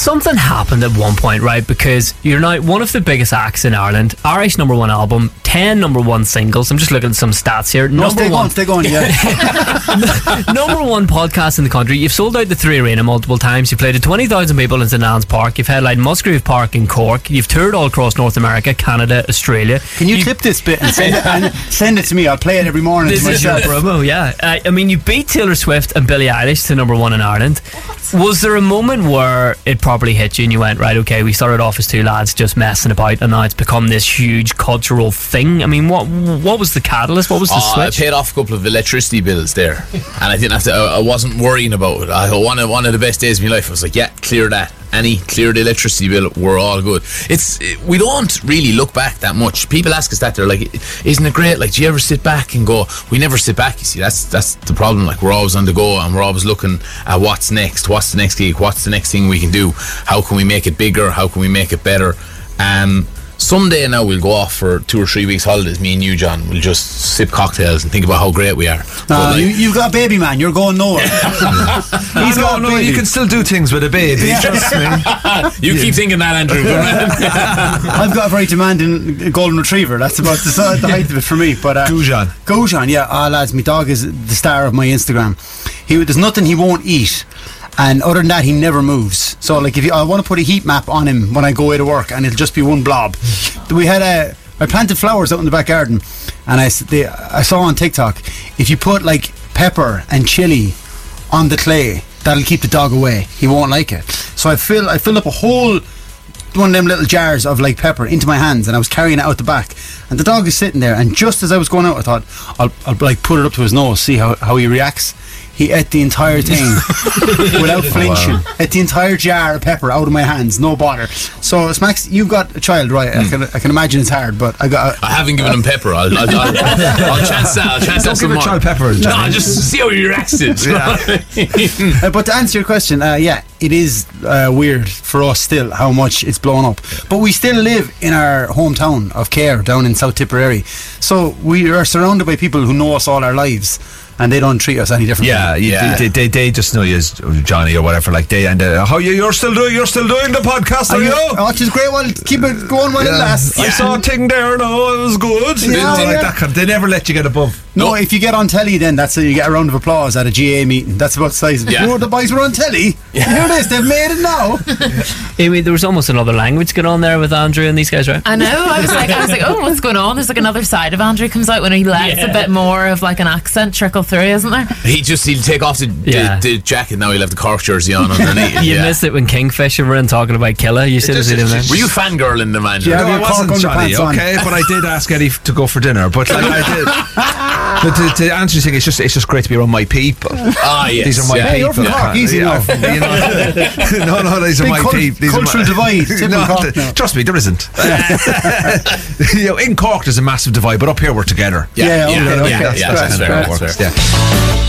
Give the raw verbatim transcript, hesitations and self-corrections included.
something happened at one point, right? Because you're now one of the biggest acts in Ireland. Irish number one album, ten number one singles. I'm just looking at some stats here. No, number stay one, on, stay on, yeah. number one podcast in the country. You've sold out the Three Arena multiple times. You've played to twenty thousand people in St Anne's Park. You've headlined Musgrave Park in Cork. You've toured all across North America, Canada, Australia. Can you, you clip this bit and send, it, and send it to me? I'll play it every morning this to myself. Is your promo, yeah. Uh, I mean, you beat Taylor Swift and Billie Eilish to number one in Ireland. What? Was there a moment where it properly hit you and you went, right, okay, we started off as two lads just messing about and now it's become this huge cultural thing? I mean, what what was the catalyst? What was the uh, switch? I paid off a couple of electricity bills there and I didn't have to, I, I wasn't worrying about it. I, one, of, one of the best days of my life, I was like, yeah, clear that. Annie, clear the electricity bill, we're all good. It's we don't really look back that much. People ask us that, they're like, isn't it great? Like, do you ever sit back and go? We never sit back, you see. That's that's the problem. Like, we're always on the go and we're always looking at what's next, what's the next gig, what's the next thing we can do, how can we make it bigger, how can we make it better. Um Someday now we'll go off for two or three weeks holidays, me and you, John. We'll just sip cocktails and think about how great we are. No, like, you, you've got a baby, man. You're going nowhere. He's no, got no, a baby. you can still do things with a baby. Yeah. Trust me. You keep thinking that, Andrew. I've got a very demanding golden retriever. That's about the, the height of it for me. But uh, Gujan. Gujan, yeah. Ah, lads, my dog is the star of my Instagram. He, there's nothing he won't eat. And other than that, he never moves. So, like, if you, I want to put a heat map on him when I go away to work, and it'll just be one blob. We had a, I planted flowers out in the back garden, and I, they, I saw on TikTok, if you put like pepper and chili on the clay, that'll keep the dog away. He won't like it. So I fill, I filled up a whole one of them little jars of like pepper into my hands, and I was carrying it out the back, and the dog is sitting there. And just as I was going out, I thought I'll, I'll like put it up to his nose, see how how he reacts. He ate the entire thing without flinching. Oh, wow. Ate the entire jar of pepper out of my hands, no bother. So, Smax, you've got a child, right? Mm. I can I can imagine it's hard, but I got. A, I haven't given uh, him pepper. I'll, I'll, I'll, I'll chance that. I'll chance Don't that give a child pepper. No, I'll just see how he reacts. uh, but to answer your question, uh, yeah, it is uh, weird for us still how much it's blown up. But we still live in our hometown of Cahir, down in South Tipperary. So we are surrounded by people who know us all our lives. And they don't treat us any differently. Yeah, you, yeah. They, they they just know you as Johnny or whatever. Like they and uh, how you you're still doing you're still doing the podcast, are you? Oh, which is great. Well, keep it going while yeah. it lasts. I yeah. saw a thing there. No, it was good. Yeah, they, yeah. Like that, they never let you get above. No, no, if you get on telly, then that's how you get a round of applause at a G A meeting. That's about the size of it. Yeah. Oh, the boys were on telly. Yeah. You hear this? They've made it now. Amy, there was almost another language going on there with Andrew and these guys, right? I know. I was like, I was like, oh, what's going on? There's like another side of Andrew comes out when he lets yeah. a bit more of like an accent trickle through, isn't there? He just he'll take off the, yeah. the, the jacket now. He'll have the Cork jersey on underneath. You yeah. missed it when Kingfisher were in talking about Killa. You should have seen him there. Were you fangirling the man? Yeah, no, I wasn't, Johnny. Okay, but I did ask Eddie to go for dinner. But like I did. But to, to answer the thing, it's just it's just great to be around my people. Ah, yes. These are my yeah. people. You're from Cork, easy enough. You know, no, no, these are Big my cult- people. These cultural are my, divide. no, Cork, the, trust me, there isn't. You know, in Cork there's a massive divide, but up here we're together. Yeah, yeah, okay, yeah, okay. yeah, yeah, that's, that's fair. That's fair. Yeah.